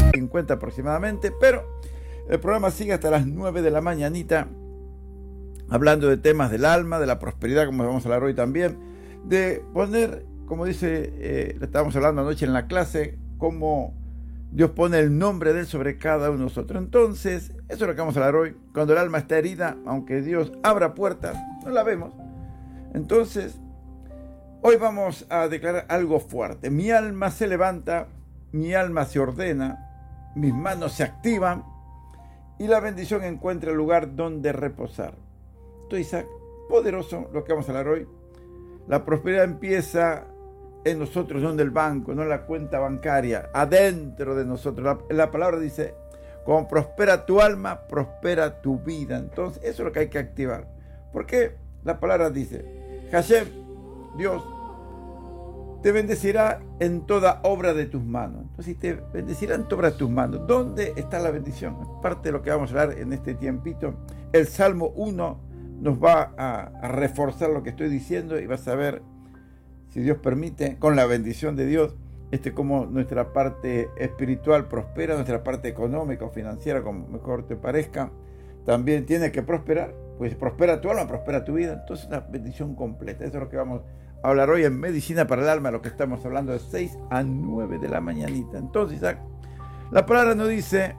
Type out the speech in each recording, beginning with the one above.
50 aproximadamente, pero el programa sigue hasta las 9 de la mañanita, hablando de temas del alma, de la prosperidad, como vamos a hablar hoy también, de poner, como dice, lo estábamos hablando anoche en la clase, cómo Dios pone el nombre de Él sobre cada uno de nosotros. Entonces, eso es lo que vamos a hablar hoy. Cuando el alma está herida, aunque Dios abra puertas, no la vemos. Entonces, hoy vamos a declarar algo fuerte. Mi alma se levanta, mi alma se ordena, mis manos se activan y la bendición encuentra el lugar donde reposar. Esto es poderoso lo que vamos a hablar hoy. La prosperidad empieza en nosotros, no en el banco, no en la cuenta bancaria, adentro de nosotros. La palabra dice, como prospera tu alma, prospera tu vida. Entonces, eso es lo que hay que activar. ¿Por qué? La palabra dice, Hashem, Dios, te bendecirá en toda obra de tus manos. Entonces, te bendecirá en toda obra de tus manos. ¿Dónde está la bendición? Parte de lo que vamos a hablar en este tiempito. El Salmo 1 nos va a reforzar lo que estoy diciendo y vas a ver, si Dios permite, con la bendición de Dios, cómo nuestra parte espiritual prospera, nuestra parte económica o financiera, como mejor te parezca, también tiene que prosperar. Pues prospera tu alma, prospera tu vida. Entonces, una bendición completa. Eso es lo que vamos a hablar hoy en Medicina para el Alma, lo que estamos hablando de 6 a 9 de la mañanita. Entonces, Isaac, la palabra no dice,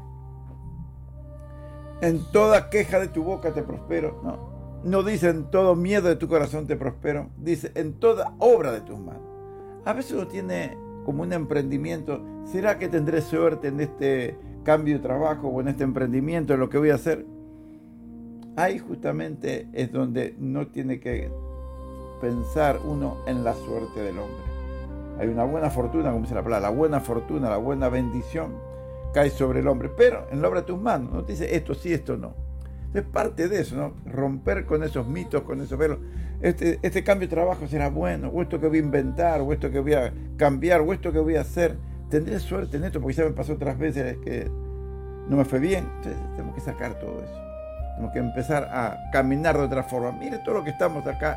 en toda queja de tu boca te prospero. No dice, en todo miedo de tu corazón te prospero. Dice, en toda obra de tus manos. A veces uno tiene como un emprendimiento. ¿Será que tendré suerte en este cambio de trabajo o en este emprendimiento, en lo que voy a hacer? Ahí justamente es donde no tiene que pensar uno en la suerte del hombre. Hay una buena fortuna, como dice la palabra, la buena fortuna, la buena bendición cae sobre el hombre, pero en la obra de tus manos. No te dice esto sí, esto no. Es parte de eso, ¿no? Romper con esos mitos, con esos velos. Este cambio de trabajo será bueno, o esto que voy a inventar, o esto que voy a cambiar, o esto que voy a hacer. Tendré suerte en esto, porque ya me pasó otras veces que no me fue bien. Entonces tenemos que sacar todo eso. Tenemos que empezar a caminar de otra forma. Mire todo lo que estamos acá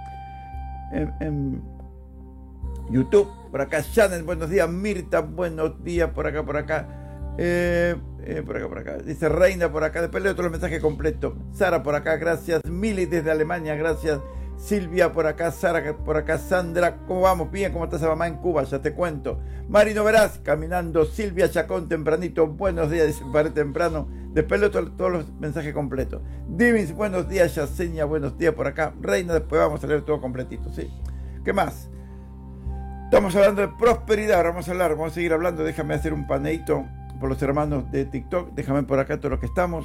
en YouTube. Por acá, Shannon, buenos días. Mirta, buenos días. Por acá. Por acá. Dice Reina por acá. Después leo otro mensaje completo. Sara por acá, gracias. Mili desde Alemania, gracias. Silvia por acá, Sara por acá, Sandra, ¿cómo vamos? Bien, ¿cómo está esa mamá en Cuba? Ya te cuento. Marino Verás, caminando. Silvia Chacón, tempranito, buenos días, dice, paré temprano. Después leo todos los mensajes completos. Divis, buenos días. Yaseña, buenos días por acá. Reina, después vamos a leer todo completito, ¿sí? ¿Qué más? Estamos hablando de prosperidad, ahora vamos a seguir hablando. Déjame hacer un paneito por los hermanos de TikTok. Déjame por acá todo lo que estamos.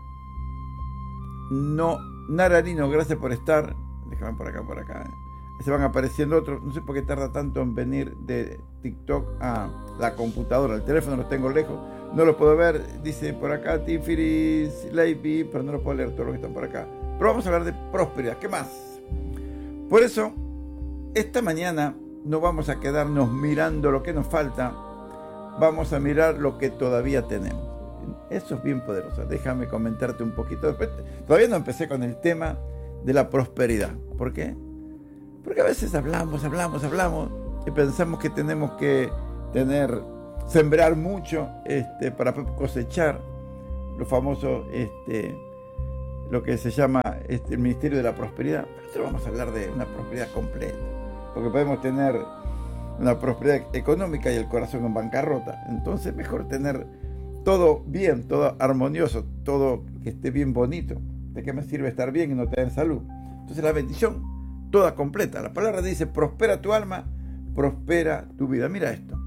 No, Nararino, gracias por estar. Déjame por acá. Se van apareciendo otros. No sé por qué tarda tanto en venir de TikTok a la computadora. El teléfono lo tengo lejos. No lo puedo ver. Dice por acá Tifiris, Leiby, pero no lo puedo leer todos los que están por acá. Pero vamos a hablar de prosperidad. ¿Qué más? Por eso, esta mañana no vamos a quedarnos mirando lo que nos falta. Vamos a mirar lo que todavía tenemos. Eso es bien poderoso. Déjame comentarte un poquito. Después, todavía no empecé con el tema de la prosperidad. ¿Por qué? Porque a veces hablamos y pensamos que tenemos que sembrar mucho para cosechar lo famoso, lo que se llama el Ministerio de la Prosperidad. Pero vamos a hablar de una prosperidad completa. Porque podemos tener una prosperidad económica y el corazón en bancarrota. Entonces mejor tener todo bien, todo armonioso, todo que esté bien bonito. ¿De qué me sirve estar bien y no tener salud? Entonces la bendición toda completa. La palabra dice, prospera tu alma, prospera tu vida. Mira esto.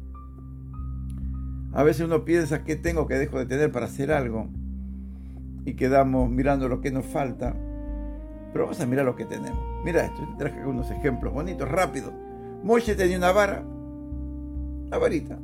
A veces uno piensa que tengo, que dejo de tener para hacer algo y quedamos mirando lo que nos falta. Pero vamos a mirar lo que tenemos. Mira esto, traje unos ejemplos bonitos, rápidos. Moisés tenía una varita,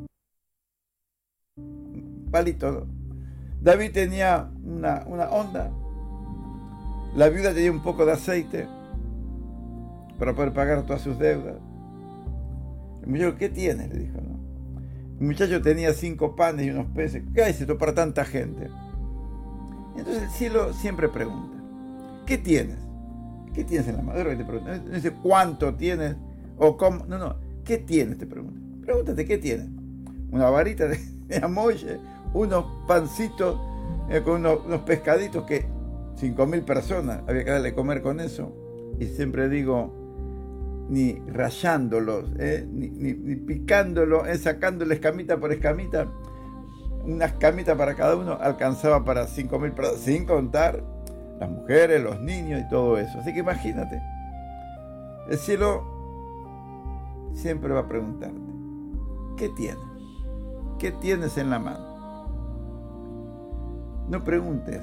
palito, ¿no? David tenía una onda. La viuda tenía un poco de aceite para poder pagar todas sus deudas. El muchacho, ¿qué tienes?, le dijo, ¿no? El muchacho tenía 5 panes y unos peces. ¿Qué hay esto para tanta gente? Y entonces el cielo siempre pregunta, ¿qué tienes? ¿Qué tienes en la madera? Y te pregunta. No dice cuánto tienes o cómo. No. ¿Qué tienes? Te pregunta. Pregúntate, ¿qué tienes? Una varita a Moisés unos pancitos con unos pescaditos que 5.000 personas había que darle de comer con eso. Y siempre digo, ni rayándolos, ni picándolo, sacándole escamita por escamita, una escamita para cada uno, alcanzaba para 5.000 personas, sin contar las mujeres, los niños y todo eso. Así que imagínate, el cielo siempre va a preguntarte, ¿qué tienes? ¿Qué tienes en la mano? No preguntes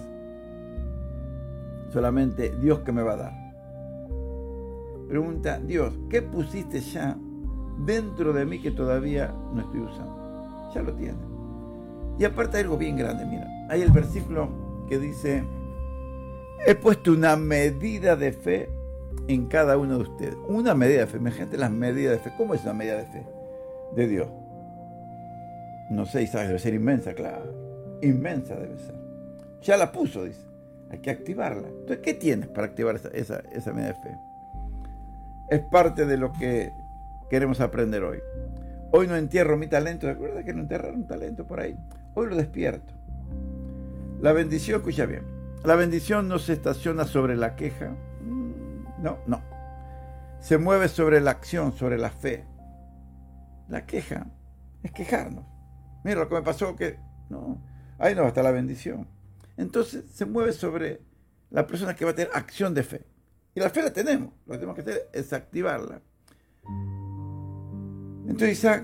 solamente Dios qué me va a dar. Pregunta, Dios, ¿qué pusiste ya dentro de mí que todavía no estoy usando? Ya lo tienes. Y aparte hay algo bien grande, mira. Hay el versículo que dice, he puesto una medida de fe en cada uno de ustedes. Una medida de fe. Imagínate las medidas de fe. ¿Cómo es una medida de fe de Dios? No sé, Isaac, debe ser inmensa, claro. Inmensa debe ser. Ya la puso, dice. Hay que activarla. Entonces, ¿qué tienes para activar esa medida de fe? Es parte de lo que queremos aprender hoy. Hoy no entierro mi talento. ¿Recuerda que no enterraron un talento por ahí? Hoy lo despierto. La bendición, escucha bien. La bendición no se estaciona sobre la queja. No. Se mueve sobre la acción, sobre la fe. La queja es quejarnos. Mira lo que me pasó, que no, ahí no va a estar la bendición. Entonces se mueve sobre la persona que va a tener acción de fe. Y la fe la tenemos. Lo que tenemos que hacer es activarla. Entonces, Isaac,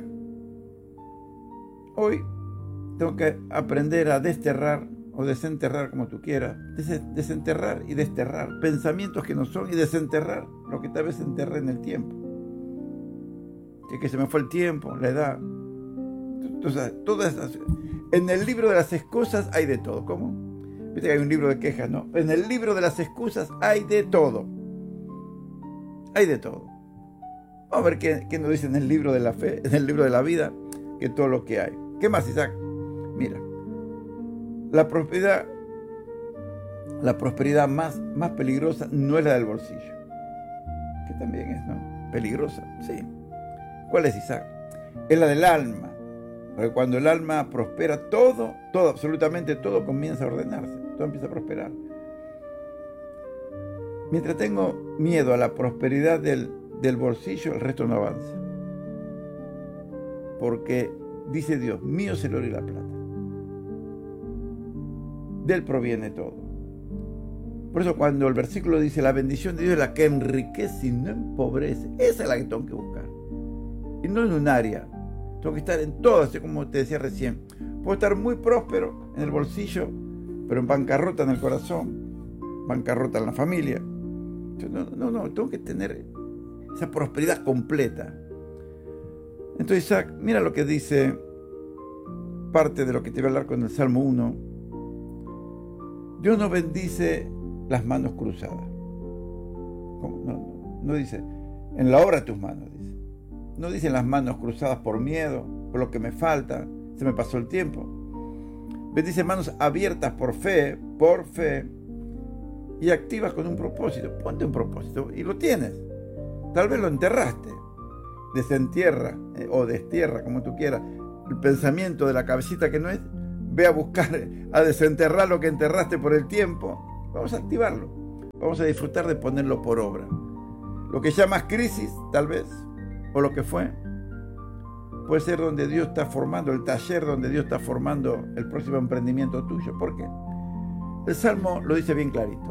hoy tengo que aprender a desterrar o desenterrar, como tú quieras. Desenterrar y desterrar pensamientos que no son, y desenterrar lo que tal vez enterré en el tiempo. Que se me fue el tiempo, la edad. Entonces, todas esas, en el libro de las excusas hay de todo. ¿Cómo? Viste que hay un libro de quejas, ¿no? En el libro de las excusas hay de todo. Hay de todo. Vamos a ver qué nos dice en el libro de la fe, en el libro de la vida, que todo lo que hay. ¿Qué más, Isaac? Mira, la prosperidad más peligrosa no es la del bolsillo, que también es, ¿no? Peligrosa, sí. ¿Cuál es, Isaac? Es la del alma. Porque cuando el alma prospera, todo, absolutamente todo comienza a ordenarse, todo empieza a prosperar. Mientras tengo miedo a la prosperidad del bolsillo, el resto no avanza. Porque dice Dios, mío es el oro y la plata. De él proviene todo. Por eso cuando el versículo dice, la bendición de Dios es la que enriquece y no empobrece, esa es la que tengo que buscar. Y no en un área. Tengo que estar en todo, así como te decía recién. Puedo estar muy próspero en el bolsillo, pero en bancarrota en el corazón, bancarrota en la familia. No, tengo que tener esa prosperidad completa. Entonces, Isaac, mira lo que dice parte de lo que te voy a hablar con el Salmo 1. Dios no bendice las manos cruzadas. ¿Cómo? No dice, en la obra de tus manos, dice. No dicen las manos cruzadas por miedo, por lo que me falta, se me pasó el tiempo. Bendice manos abiertas por fe, y activas con un propósito. Ponte un propósito y lo tienes. Tal vez lo enterraste. Desentierra o destierra, como tú quieras, el pensamiento de la cabecita que no es. Ve a buscar, a desenterrar lo que enterraste por el tiempo. Vamos a activarlo. Vamos a disfrutar de ponerlo por obra. Lo que llamas crisis, tal vez, o lo que fue, puede ser donde Dios está formando, el taller donde Dios está formando el próximo emprendimiento tuyo. ¿Por qué? El Salmo lo dice bien clarito.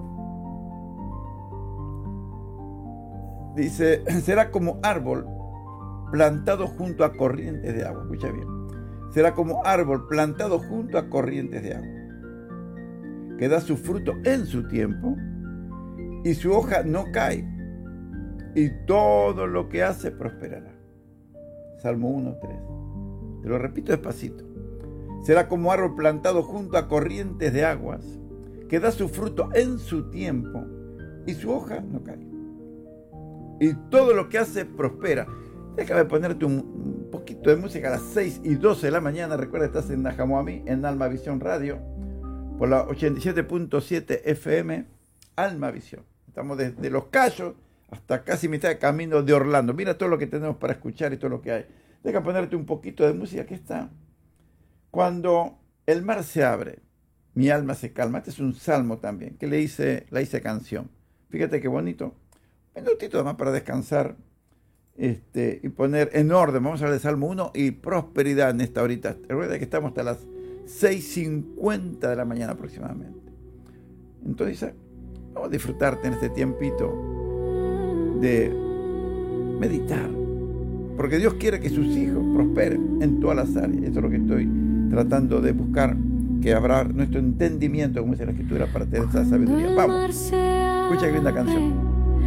Dice, será como árbol plantado junto a corrientes de agua. Escucha bien. Será como árbol plantado junto a corrientes de agua, que da su fruto en su tiempo, y su hoja no cae, y todo lo que hace prosperará. Salmo 1:3. Te lo repito despacito. Será como árbol plantado junto a corrientes de aguas, que da su fruto en su tiempo, y su hoja no cae. Y todo lo que hace prospera. Déjame ponerte un poquito de música a las 6:12 de la mañana. Recuerda, estás en Najamoami, en Alma Visión Radio, por la 87.7 FM, Alma Visión. Estamos desde Los Cayos hasta casi mitad de camino de Orlando. Mira todo lo que tenemos para escuchar y todo lo que hay. Déjame ponerte un poquito de música. Aquí está. Cuando el mar se abre, mi alma se calma. Este es un salmo también, que la hice canción. Fíjate qué bonito. Un minutito más para descansar y poner en orden. Vamos a hablar de Salmo 1 y prosperidad en esta horita. Recuerda que estamos hasta las 6:50 de la mañana aproximadamente. Entonces, vamos a disfrutarte en este tiempito de meditar. Porque Dios quiere que sus hijos prosperen en todas las áreas. Eso es lo que estoy tratando de buscar, que abra nuestro entendimiento, como dice la Escritura, para tener esa sabiduría. Vamos, escucha qué linda canción.